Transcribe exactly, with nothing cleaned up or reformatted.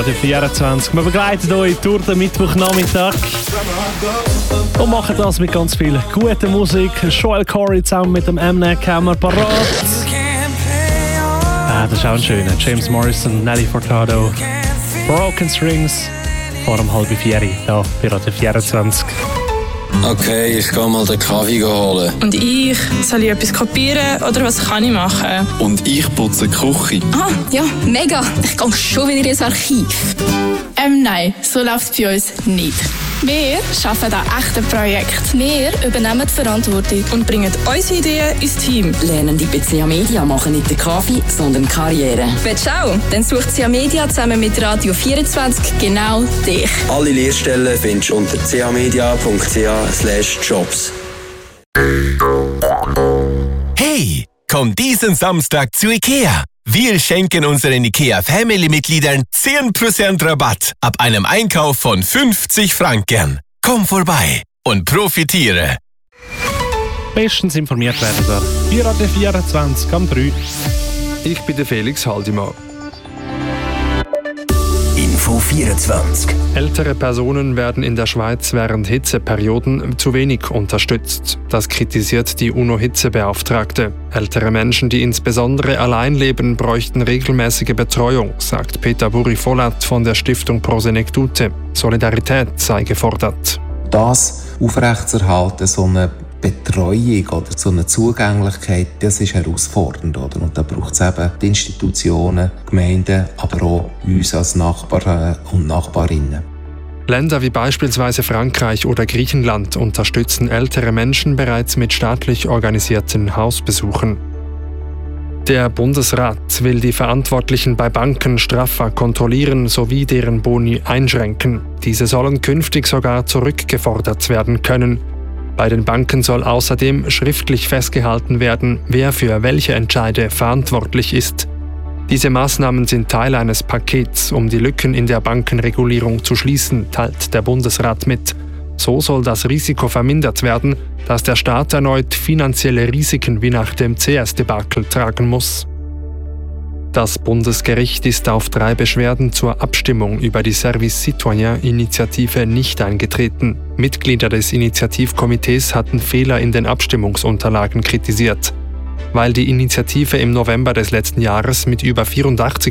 Der vierundzwanzig. Wir begleiten euch durch den Mittwochnachmittag und machen das mit ganz viel guter Musik. Joel Corey zusammen mit dem Mnek haben wir parat. Ah, das ist auch ein schöner. James Morrison, Nelly Furtado, Broken Strings vor dem halben vier hier bei Radio vierundzwanzig. Okay, ich gehe mal den Kaffee holen. Und ich? Soll ich etwas kopieren oder was kann ich machen? Und ich putze die Küche. Ah, ja, mega. Ich gehe schon wieder ins Archiv. Ähm, nein, so läuft es bei uns nicht. Wir arbeiten an echten Projekten. Wir übernehmen die Verantwortung Und bringen unsere Ideen ins Team. Lernen die bei C A Media machen nicht den Kaffee, sondern Karriere. Willst du auch? Dann sucht C A Media zusammen mit Radio vierundzwanzig genau dich. Alle Lehrstellen findest du unter c a media punkt c a slash jobs. Hey, komm diesen Samstag zu IKEA. Wir schenken unseren IKEA-Family-Mitgliedern zehn Prozent Rabatt ab einem Einkauf von fünfzig Franken. Komm vorbei und profitiere. Bestens informiert werden da. Bei Radio vierundzwanzig am drei. Ich bin der Felix Haldimann. Info vierundzwanzig. Ältere Personen werden in der Schweiz während Hitzeperioden zu wenig unterstützt. Das kritisiert die UNO-Hitzebeauftragte. Ältere Menschen, die insbesondere allein leben, bräuchten regelmäßige Betreuung, sagt Peter Buri-Vollat von der Stiftung Prosenectute. Solidarität sei gefordert. Das aufrechtzuerhalten, so eine Betreuung oder so eine Zugänglichkeit, das ist herausfordernd. Oder? Und da braucht es eben die Institutionen, Gemeinden, aber auch uns als Nachbarn und Nachbarinnen. Länder wie beispielsweise Frankreich oder Griechenland unterstützen ältere Menschen bereits mit staatlich organisierten Hausbesuchen. Der Bundesrat will die Verantwortlichen bei Banken straffer kontrollieren sowie deren Boni einschränken. Diese sollen künftig sogar zurückgefordert werden können. Bei den Banken soll außerdem schriftlich festgehalten werden, wer für welche Entscheide verantwortlich ist. Diese Maßnahmen sind Teil eines Pakets, um die Lücken in der Bankenregulierung zu schließen, teilt der Bundesrat mit. So soll das Risiko vermindert werden, dass der Staat erneut finanzielle Risiken wie nach dem C S-Debakel tragen muss. Das Bundesgericht ist auf drei Beschwerden zur Abstimmung über die Service Citoyen-Initiative nicht eingetreten. Mitglieder des Initiativkomitees hatten Fehler in den Abstimmungsunterlagen kritisiert. Weil die Initiative im November des letzten Jahres mit über vierundachtzig